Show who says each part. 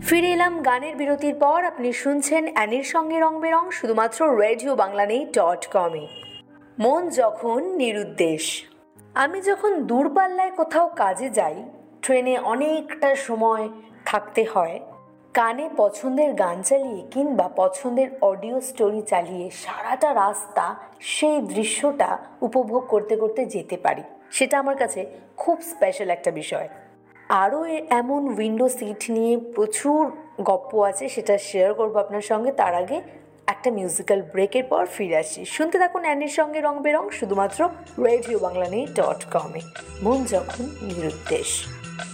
Speaker 1: ফিরে এলাম গানের বিরতির পর। আপনি শুনছেন অ্যানির সঙ্গে রং বেরং, শুধুমাত্র রেডিও বাংলানেই.com-এ। মন যখন নিরুদ্দেশ। আমি যখন দূরপাল্লায় কোথাও কাজে যাই, ট্রেনে অনেকটা সময় থাকতে হয়, কানে পছন্দের গান চালিয়ে কিংবা পছন্দের অডিও স্টোরি চালিয়ে সারাটা রাস্তা সেই দৃশ্যটা উপভোগ করতে করতে যেতে পারি। সেটা আমার কাছে খুব স্পেশাল একটা বিষয়। আরও এমন উইন্ডো সিট নিয়ে প্রচুর গপ্প আছে, সেটা শেয়ার করবো আপনার সঙ্গে। তার আগে একটা মিউজিক্যাল ব্রেকের পর ফিরে আসছি। শুনতে থাকুন অ্যানির সঙ্গে রং বেরং, শুধুমাত্র রেডিও বাংলানেই.com-এ। মন যখন নিরুদ্দেশ।